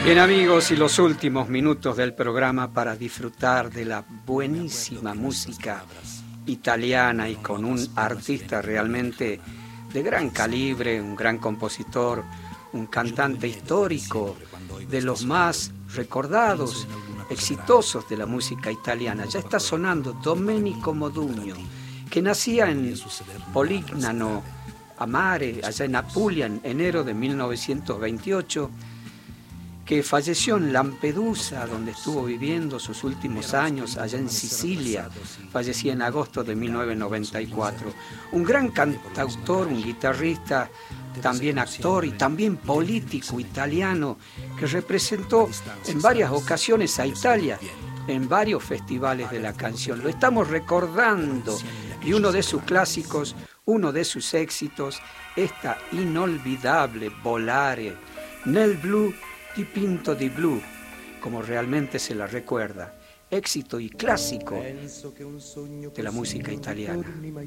Bien amigos, y los últimos minutos del programa para disfrutar de la buenísima música italiana y con un artista realmente de gran calibre, un gran compositor, un cantante histórico, de los más recordados, exitosos de la música italiana. Ya está sonando Domenico Modugno, que nacía en Polignano a Mare, allá en Apulia, en enero de 1928, que falleció en Lampedusa, donde estuvo viviendo sus últimos años, allá en Sicilia, fallecía en agosto de 1994. Un gran cantautor, un guitarrista, también actor y también político italiano, que representó en varias ocasiones a Italia en varios festivales de la canción. Lo estamos recordando, y uno de sus clásicos, uno de sus éxitos, esta inolvidable Volare nel blu dipinto di blu, como realmente se la recuerda, éxito y clásico de la música italiana.